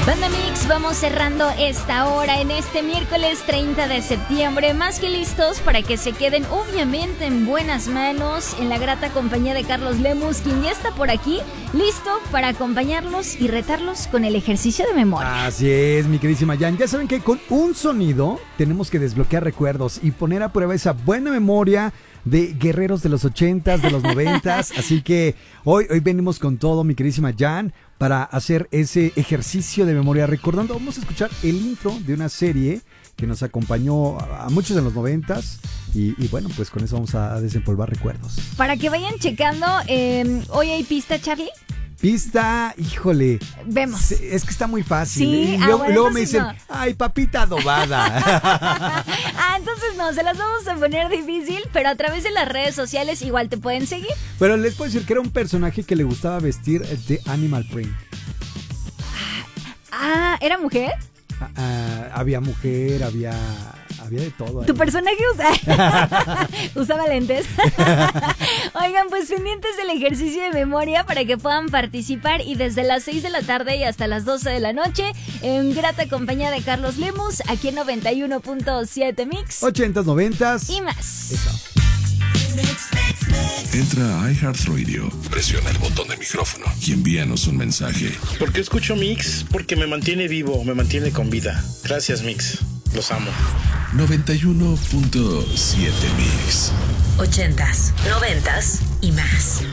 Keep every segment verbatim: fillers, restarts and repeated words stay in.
Banda Mix, vamos cerrando esta hora en este miércoles treinta de septiembre, más que listos para que se queden obviamente en buenas manos, en la grata compañía de Carlos Lemus, quien ya está por aquí, listo para acompañarlos y retarlos con el ejercicio de memoria. Así es, mi queridísima Jan, ya saben que con un sonido tenemos que desbloquear recuerdos y poner a prueba esa buena memoria de guerreros de los ochentas, de los noventas, así que hoy, hoy venimos con todo, mi queridísima Jan, para hacer ese ejercicio de memoria. Recordando, vamos a escuchar el intro de una serie que nos acompañó a muchos en los noventas y, y bueno, pues con eso vamos a desempolvar recuerdos. Para que vayan checando, eh, ¿hoy hay pista, Charlie? Pista, híjole. Vemos. Es que está muy fácil. Sí, y ah, luego, bueno, luego me dicen, no. ay, papita adobada. Ah, entonces no, se las vamos a poner difícil, pero a través de las redes sociales igual te pueden seguir. Pero les puedo decir que era un personaje que le gustaba vestir de Animal Print. Ah, ¿era mujer? Ah, ah, había mujer, había, había de todo. Ahí. ¿Tu personaje usa... usaba lentes? Oigan, pues pendientes del ejercicio de memoria para que puedan participar y desde las seis de la tarde y hasta las doce de la noche en grata compañía de Carlos Lemus, aquí en noventa y uno punto siete Mix. ochentas, noventas. Y más. Eso. Entra a iHeartRadio, presiona el botón de micrófono y envíanos un mensaje. ¿Por qué escucho Mix? Porque me mantiene vivo, me mantiene con vida. Gracias, Mix. Los amo. noventa y uno punto siete Mix. Ochentas, noventas y más.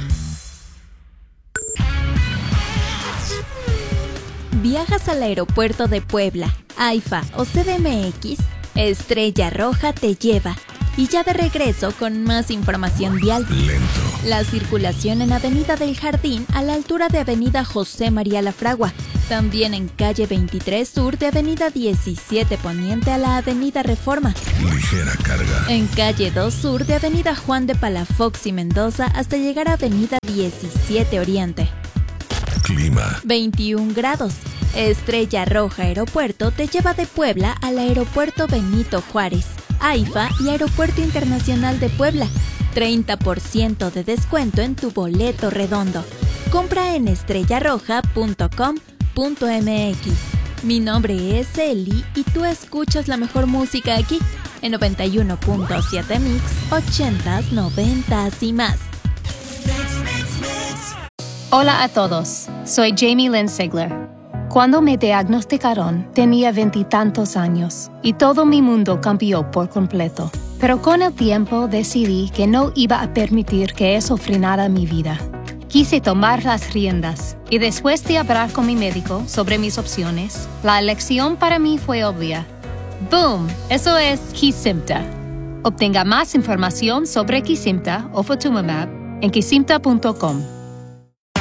¿Viajas al aeropuerto de Puebla, AIFA o C D M X? Estrella Roja te lleva. Y ya de regreso con más información vial. Lento. La circulación en Avenida del Jardín a la altura de Avenida José María Lafragua. También en calle veintitrés Sur de Avenida diecisiete Poniente a la Avenida Reforma. Ligera carga. En calle dos Sur de Avenida Juan de Palafox y Mendoza hasta llegar a Avenida diecisiete Oriente. Clima. veintiún grados. Estrella Roja Aeropuerto te lleva de Puebla al Aeropuerto Benito Juárez, AIFA y Aeropuerto Internacional de Puebla. treinta por ciento de descuento en tu boleto redondo. Compra en estrella roja punto com punto m x. Mi nombre es Eli y tú escuchas la mejor música aquí en noventa y uno punto siete Mix, ochentas, noventas y más. Hola a todos, soy Jamie Lynn Sigler. Cuando me diagnosticaron, tenía veintitantos años y todo mi mundo cambió por completo. Pero con el tiempo decidí que no iba a permitir que eso frenara mi vida. Quise tomar las riendas y después de hablar con mi médico sobre mis opciones, la elección para mí fue obvia. ¡Boom! Eso es Kesimpta. Obtenga más información sobre Kesimpta o Ofatumumab en kesimpta punto com.